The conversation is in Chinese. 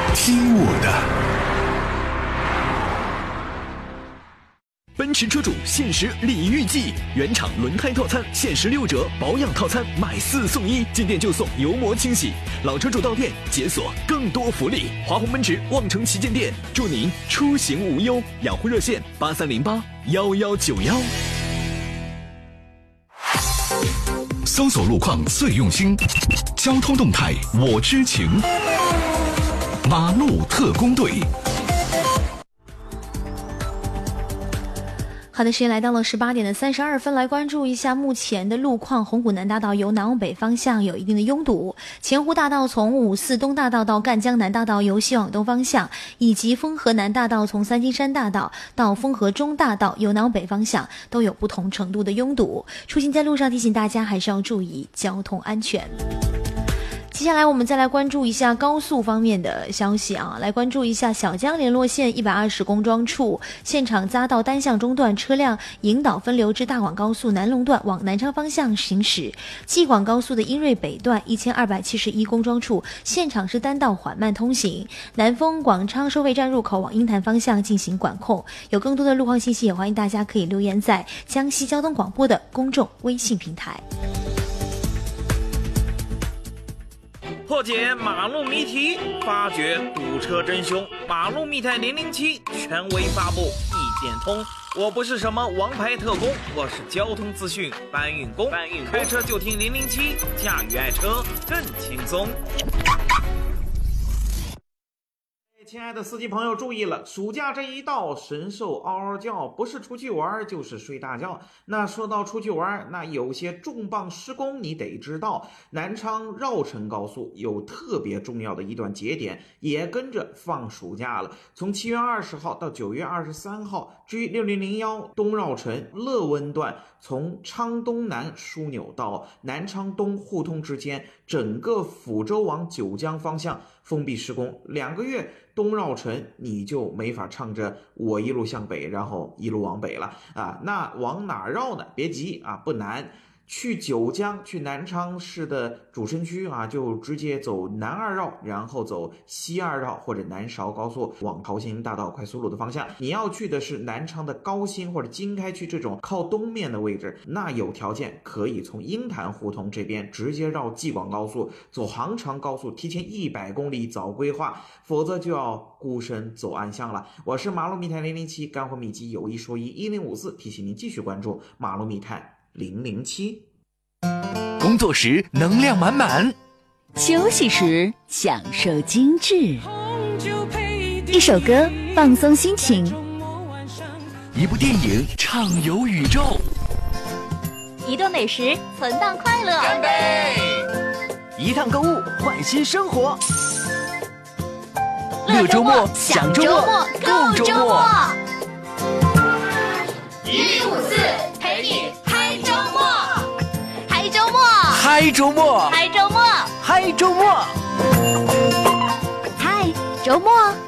听我的。奔驰车主限时礼遇季，原厂轮胎套餐限时6折，保养套餐买4送1，进店就送油膜清洗。老车主到店解锁更多福利。华虹奔驰望城旗舰店，祝您出行无忧。养护热线83081191。 搜索路况最用心，交通动态我知情。马路特工队。 好的，时间来到了18点32分，来关注一下目前的路况。红谷南大道由南往北方向有一定的拥堵，前湖大道从54东大道到赣江南大道由西往东方向，以及丰河南大道从三金山大道到丰河中大道由南往北方向都有不同程度的拥堵。出行在路上，提醒大家还是要注意交通安全。接下来我们再来关注一下高速方面的消息啊，来关注一下小江联络线120公庄处现场匝道单向中断，车辆引导分流至大广高速南龙段往南昌方向行驶。济广高速的英瑞北段1271公庄处现场是单道缓慢通行，南丰广昌收费站入口往鹰潭方向进行管控。有更多的路况信息，也欢迎大家可以留言在江西交通广播的公众微信平台。 破解马路谜题，发掘堵车真凶。马路密探007权威发布，一点通。我不是什么王牌特工，我是交通资讯搬运工。开车就听007，驾驭爱车更轻松。亲爱的司机朋友注意了，暑假这一到，神兽嗷嗷叫，不是出去玩就是睡大觉。那说到出去玩，那有些重磅施工你得知道。南昌绕城高速有特别重要的一段节点，也跟着放暑假了。从7月20号到9月23号，至于6001东绕城乐温段，从昌东南枢纽到南昌东互通之间，整个抚州往九江方向封闭施工2个月。东绕城你就没法唱着我一路向北，然后一路往北了啊。那往哪绕呢？别急啊，不难。去九江，去南昌市的主城区啊，就直接走南2绕，然后走西2绕或者南韶高速往桃兴大道快速路的方向。你要去的是南昌的高新或者经开区这种靠东面的位置，那有条件可以从鹰潭胡同这边直接绕济广高速，走杭长高速，提前100公里早规划，否则就要孤身走暗巷了。我是马路密探007，干货秘籍有一说一1054，提醒您继续关注马路密探007。 工作时能量满满， 休息时享受精致，一首歌放松心情， 一部电影畅游宇宙， 一顿美食存档快乐， 干杯！一趟购物换新生活，乐周末享周末购周末 1054陪你嗨周末，嗨周末， 嗨周末， 嗨周末， 嗨周末， 嗨周末。